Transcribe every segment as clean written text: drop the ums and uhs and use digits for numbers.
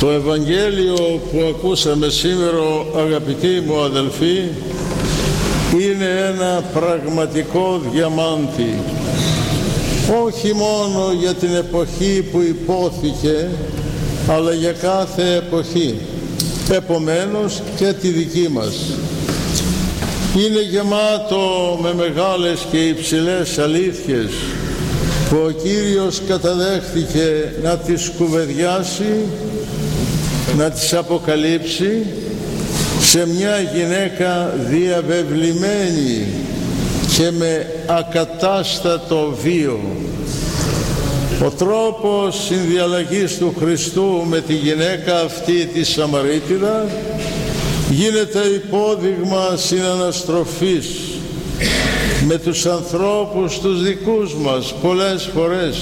Το Ευαγγέλιο που ακούσαμε σήμερα, αγαπητοί μου αδελφοί, είναι ένα πραγματικό διαμάντι, όχι μόνο για την εποχή που υπόθηκε, αλλά για κάθε εποχή, επομένως και τη δική μας. Είναι γεμάτο με μεγάλες και υψηλές αλήθειες που ο Κύριος καταδέχθηκε να τις κουβεντιάσει, να τις αποκαλύψει σε μια γυναίκα διαβεβλημένη και με ακατάστατο βίο. Ο τρόπος συνδιαλλαγής του Χριστού με τη γυναίκα αυτή τη Σαμαρίτιδα γίνεται υπόδειγμα συναναστροφής με τους ανθρώπους τους δικούς μας πολλές φορές,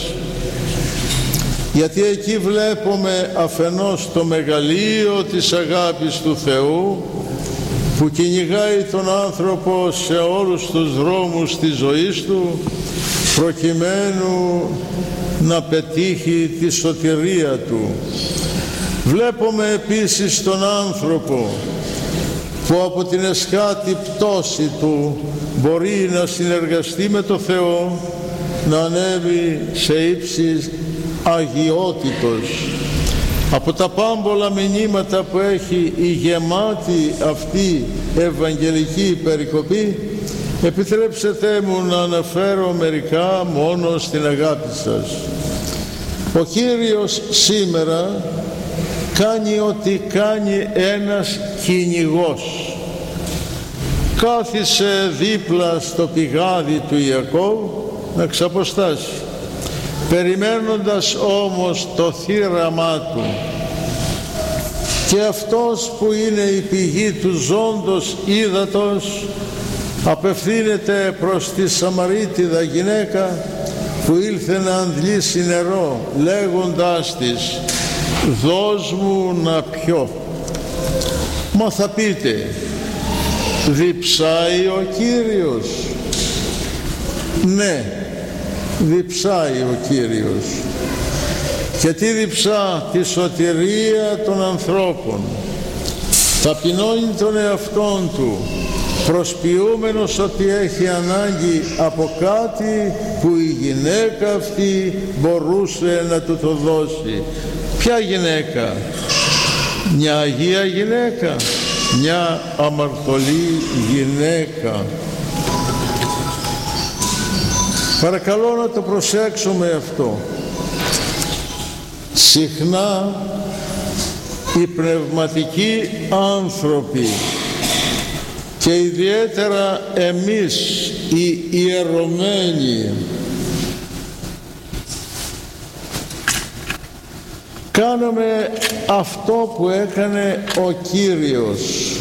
γιατί εκεί βλέπουμε αφενός το μεγαλείο της αγάπης του Θεού που κυνηγάει τον άνθρωπο σε όλους τους δρόμους της ζωής του προκειμένου να πετύχει τη σωτηρία του. Βλέπουμε επίσης τον άνθρωπο που από την εσχάτη πτώση του μπορεί να συνεργαστεί με το Θεό, να ανέβει σε ύψης αγιότητος. Από τα πάμπολα μηνύματα που έχει η γεμάτη αυτή ευαγγελική περικοπή, επιτρέψτε μου να αναφέρω μερικά μόνο στην αγάπη σας. Ο Κύριος σήμερα κάνει ό,τι κάνει ένας κυνηγός. Κάθισε δίπλα στο πηγάδι του Ιακώβ να ξαποστάσει, περιμένοντας όμως το θύραμά του. Και αυτός που είναι η πηγή του ζώντος ύδατος απευθύνεται προς τη Σαμαρίτιδα γυναίκα που ήλθε να αντλήσει νερό, λέγοντάς της «Δώσ' μου να πιω». Μα θα πείτε, διψάει ο Κύριος? Ναι, διψάει ο Κύριος. Και τι διψά? Τη σωτηρία των ανθρώπων. Ταπεινώνει τον εαυτόν του, προσποιούμενος ότι έχει ανάγκη από κάτι που η γυναίκα αυτή μπορούσε να του το δώσει. Ποια γυναίκα? Μια Αγία γυναίκα, μια αμαρτωλή γυναίκα. Παρακαλώ να το προσέξουμε αυτό. Συχνά οι πνευματικοί άνθρωποι και ιδιαίτερα εμείς οι ιερωμένοι κάνουμε αυτό που έκανε ο Κύριος.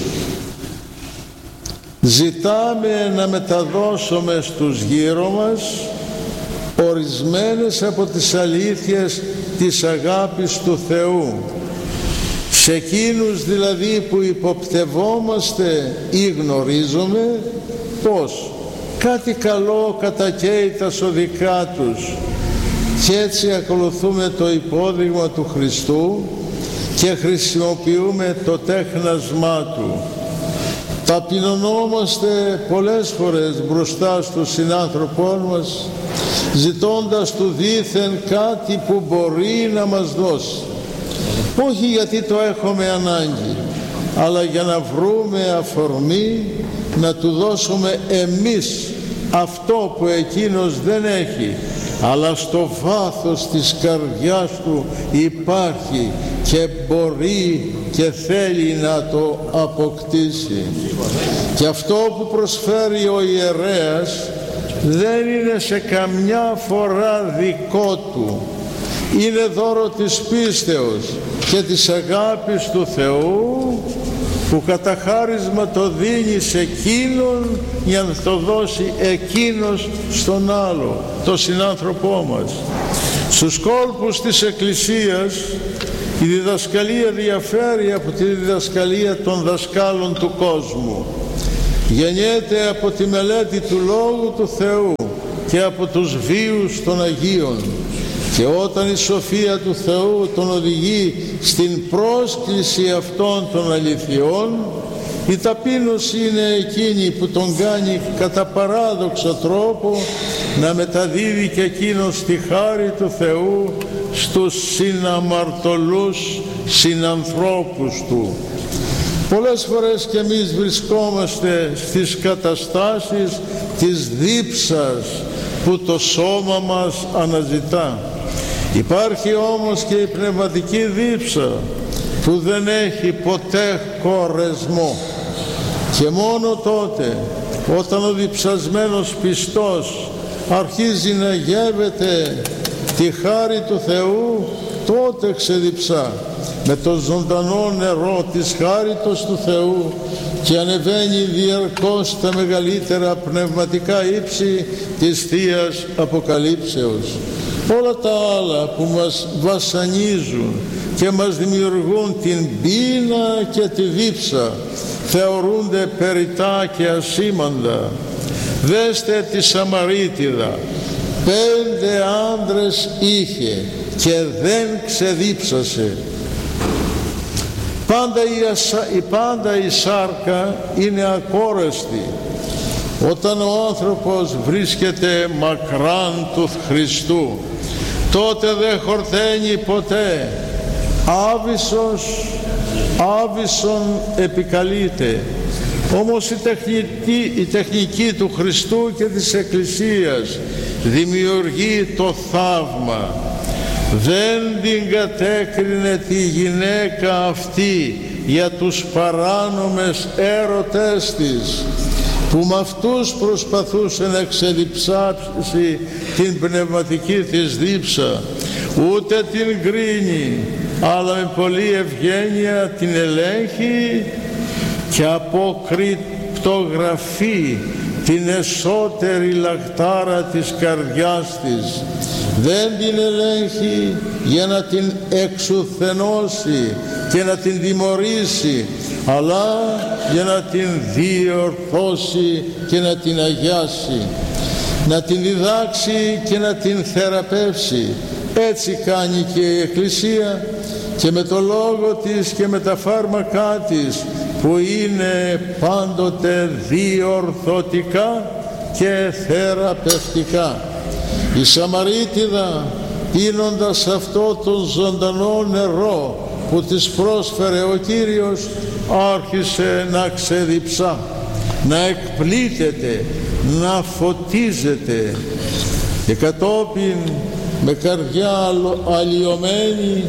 Ζητάμε να μεταδώσουμε στους γύρω μας ορισμένες από τις αλήθειες της αγάπης του Θεού, σε εκείνους δηλαδή που υποπτευόμαστε ή γνωρίζουμε πως κάτι καλό κατακαίει τα σωδικά τους, και έτσι ακολουθούμε το υπόδειγμα του Χριστού και χρησιμοποιούμε το τέχνασμά του. Ταπεινωνόμαστε πολλές φορές μπροστά στον συνάνθρωπό μας, ζητώντας του δήθεν κάτι που μπορεί να μας δώσει, όχι γιατί το έχουμε ανάγκη, αλλά για να βρούμε αφορμή να του δώσουμε εμείς αυτό που εκείνος δεν έχει, αλλά στο βάθος της καρδιάς του υπάρχει και μπορεί και θέλει να το αποκτήσει. Και αυτό που προσφέρει ο ιερέας δεν είναι σε καμιά φορά δικό του. Είναι δώρο της πίστεως και της αγάπης του Θεού, που κατά χάρισμα το δίνει σε εκείνον για να το δώσει εκείνος στον άλλο, το συνάνθρωπό μας. Στους κόλπους της Εκκλησίας η διδασκαλία διαφέρει από τη διδασκαλία των δασκάλων του κόσμου. Γεννιέται από τη μελέτη του Λόγου του Θεού και από τους βίους των Αγίων. Και όταν η σοφία του Θεού τον οδηγεί στην πρόσκληση αυτών των αληθιών, η ταπείνωση είναι εκείνη που τον κάνει κατά παράδοξο τρόπο να μεταδίδει και εκείνος τη χάρη του Θεού στους συναμαρτωλούς συνανθρώπους του. Πολλές φορές και εμείς βρισκόμαστε στις καταστάσεις της δίψας που το σώμα μας αναζητά. Υπάρχει όμως και η πνευματική δίψα που δεν έχει ποτέ χωρεσμό, και μόνο τότε όταν ο διψασμένος πιστός αρχίζει να γεύεται τη χάρη του Θεού, τότε ξεδιψά με το ζωντανό νερό της χάριτος του Θεού και ανεβαίνει διαρκώς στα μεγαλύτερα πνευματικά ύψη της Θείας Αποκαλύψεως. Όλα τα άλλα που μας βασανίζουν και μας δημιουργούν την πείνα και τη δίψα θεωρούνται περιττά και ασήμαντα. Δέστε τη Σαμαρίτιδα, 5 άντρες είχε και δεν ξεδίψασε. Πάντα η σάρκα είναι ακόρεστη. Όταν ο άνθρωπος βρίσκεται μακράν του Χριστού, τότε δεν χορταίνει ποτέ. Άβυσσον επικαλείται. Όμως η τεχνική του Χριστού και της Εκκλησίας δημιουργεί το θαύμα. Δεν την κατέκρινε τη γυναίκα αυτή για τους παράνομες έρωτές της, που με αυτούς προσπαθούσε να ξεδιψάσει την πνευματική της δίψα, ούτε την κρίνει, αλλά με πολλή ευγένεια την ελέγχει και αποκρυπτογραφεί την εσωτερή λαχτάρα της καρδιάς της. Δεν την ελέγχει για να την εξουθενώσει και να την τιμωρήσει, αλλά για να την διορθώσει και να την αγιάσει, να την διδάξει και να την θεραπεύσει. Έτσι κάνει και η Εκκλησία, και με το λόγο της και με τα φάρμακά της, που είναι πάντοτε διορθωτικά και θεραπευτικά. Η Σαμαρίτιδα, πίνοντας αυτό το ζωντανό νερό που της πρόσφερε ο Κύριος, άρχισε να ξεδιψά, να εκπλήττεται, να φωτίζεται, και κατόπιν με καρδιά αλλοιωμένη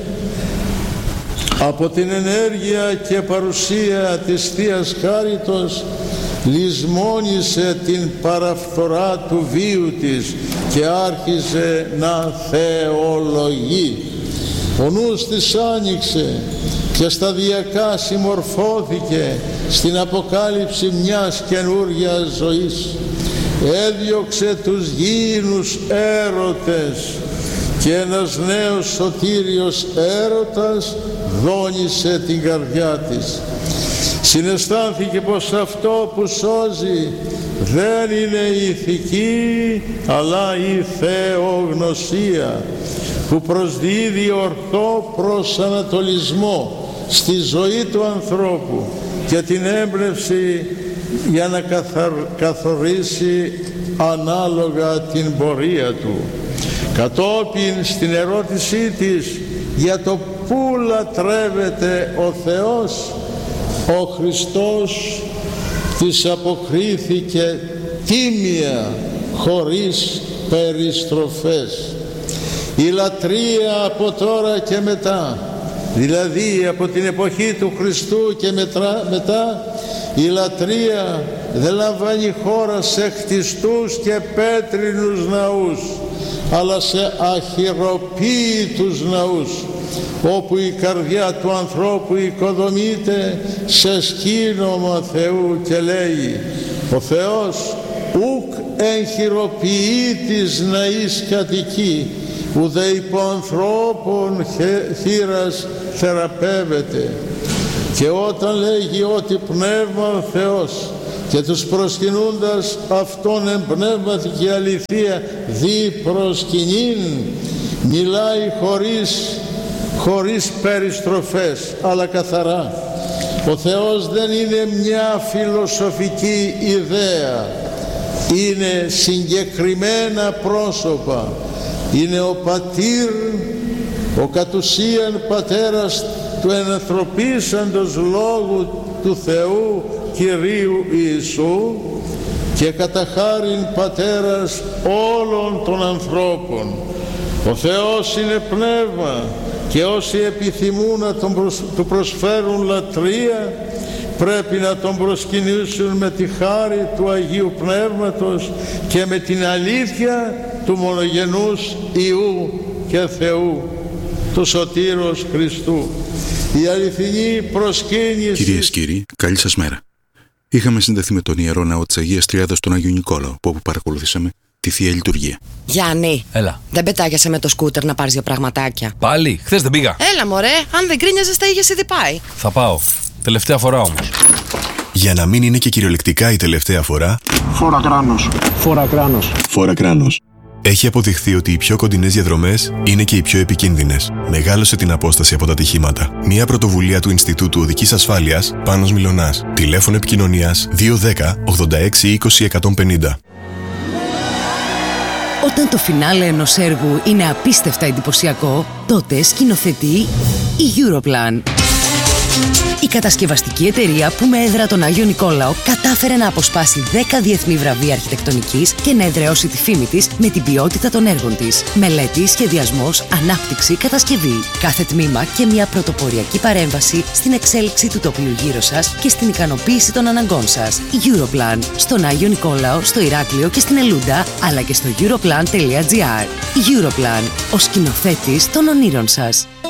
από την ενέργεια και παρουσία της Θείας Χάριτος, λησμόνισε την παραφθορά του βίου της και άρχισε να θεολογεί. Ο νους της άνοιξε και σταδιακά συμμορφώθηκε στην αποκάλυψη μιας καινούργιας ζωής. Έδιωξε τους γήινους έρωτες και ένας νέος σωτήριος έρωτας δόνησε την καρδιά της. Συναισθάνθηκε πως αυτό που σώζει δεν είναι η ηθική, αλλά η θεογνωσία, που προσδίδει ορθό προσανατολισμό στη ζωή του ανθρώπου και την έμπνευση για να καθορίσει ανάλογα την πορεία του. Κατόπιν στην ερώτησή της για το πού λατρεύεται ο Θεός, ο Χριστός της αποκρίθηκε τίμια, χωρίς περιστροφές. Η λατρεία από τώρα και μετά, δηλαδή από την εποχή του Χριστού και μετά, η λατρεία δεν λαμβάνει χώρα σε χτιστούς και πέτρινους ναούς, αλλά σε αχυροποίητους ναούς, όπου η καρδιά του ανθρώπου οικοδομείται σε σκήνομα Θεού και λέει: ο Θεός ουκ εγχειροποιείτης ναής κατοικεί, ουδέ υπό ανθρώπων χείρας θεραπεύεται. Και όταν λέγει ότι πνεύμα Θεός και τους προσκυνούντας αυτόν εν πνεύματι και αληθεία δι προσκυνήν, Μιλάει χωρίς περιστροφές, αλλά καθαρά. Ο Θεός δεν είναι μια φιλοσοφική ιδέα, είναι συγκεκριμένα πρόσωπα. Είναι ο Πατήρ, ο κατ' ουσίαν Πατέρας του ενανθρωπίσαντος Λόγου του Θεού Κυρίου Ιησού και κατά χάριν Πατέρας όλων των ανθρώπων. Ο Θεός είναι πνεύμα και όσοι επιθυμούν να του προσφέρουν λατρεία πρέπει να τον προσκυνήσουν με τη χάρη του Αγίου Πνεύματος και με την αλήθεια του μονογενούς Υιού και Θεού, του Σωτήρος Χριστού. Η αληθινή προσκύνηση... Κυρίες και κύριοι, καλή σας μέρα. Είχαμε συνδεθεί με τον Ιερό Ναό της Αγίας Τριάδας τον Άγιο Νικόλαο, από όπου παρακολουθήσαμε τη Θεία Λειτουργία. Γιάννη, έλα. Δεν πετάγεσαι με το σκούτερ να πάρεις δύο πραγματάκια? Πάλι, χθες δεν πήγα. Έλα μωρέ, αν δεν γκρίνιαζες θα είχες ήδη πάει. Θα πάω. Τελευταία φορά όμως. Για να μην είναι και κυριολεκτικά η τελευταία φορά, φόρα κράνος. Φόρα κράνος. Φόρα κράνος. Έχει αποδειχθεί ότι οι πιο κοντινές διαδρομές είναι και οι πιο επικίνδυνες. Μεγάλωσε την απόσταση από τα ατυχήματα. Μια πρωτοβουλία του Ινστιτούτου Οδικής Ασφάλειας, Πάνος Μιλωνάς. Τηλέφωνο επικοινωνίας 210 86 20 150. Όταν το φινάλε ενός έργου είναι απίστευτα εντυπωσιακό, τότε σκηνοθετεί η Europlan. Η κατασκευαστική εταιρεία που με έδρα τον Άγιο Νικόλαο κατάφερε να αποσπάσει 10 διεθνή βραβεία αρχιτεκτονικής και να εδραιώσει τη φήμη της με την ποιότητα των έργων της. Μελέτη, σχεδιασμός, ανάπτυξη, κατασκευή. Κάθε τμήμα και μια πρωτοποριακή παρέμβαση στην εξέλιξη του τοπίου γύρω σας και στην ικανοποίηση των αναγκών σας. Η Europlan στον Άγιο Νικόλαο, στο Ηράκλειο και στην Ελούντα, αλλά και στο europlan.gr. Η Europlan, ο σκηνοθέτης των ονείρων σας.